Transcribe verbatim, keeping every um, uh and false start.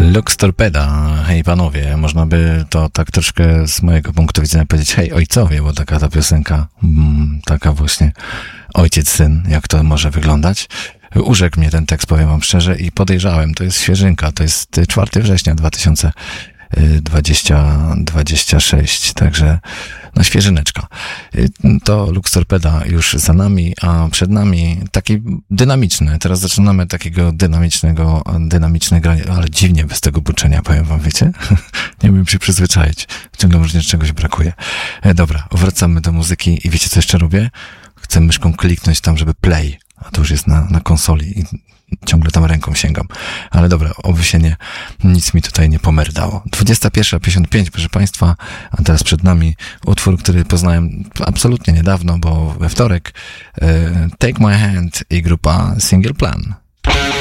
Lux Torpeda, hej panowie, można by to tak troszkę z mojego punktu widzenia powiedzieć hej ojcowie, bo taka ta piosenka, mm, taka właśnie ojciec, syn, jak to może wyglądać. Urzekł mnie ten tekst, powiem wam szczerze, i podejrzałem, to jest świeżynka, to jest czwartego września dwa tysiące dwudziestego szóstego, także no świeżyneczka. To Lux Torpeda już za nami, a przed nami taki dynamiczny, teraz zaczynamy takiego dynamicznego, dynamicznego, ale dziwnie bez tego buczenia, powiem wam, wiecie? Nie umiem się przyzwyczaić, ciągle może czegoś brakuje. Dobra, wracamy do muzyki i wiecie co jeszcze robię? Chcę myszką kliknąć tam, żeby play, a to już jest na, na konsoli i ciągle tam ręką sięgam. Ale dobra, oby się nie, nic mi tutaj nie pomerdało. dwudziesta pierwsza pięćdziesiąt pięć, proszę państwa, a teraz przed nami utwór, który poznałem absolutnie niedawno, bo we wtorek e, Take My Hand i grupa Single Plan.